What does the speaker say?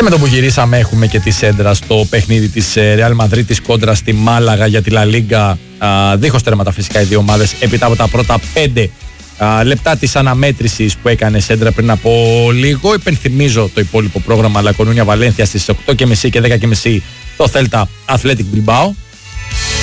με το που γυρίσαμε έχουμε και τη σέντρα στο παιχνίδι της Real Madrid της κόντρα στη Μάλαγα για τη La Liga. Δίχως τέρματα φυσικά οι δύο ομάδες έπειτα από τα πρώτα 5 λεπτά της αναμέτρησης που έκανε σέντρα πριν από λίγο. Υπενθυμίζω το υπόλοιπο πρόγραμμα La Coruña Valencia στις 8.30 και 10.30 το Celta Athletic Bilbao.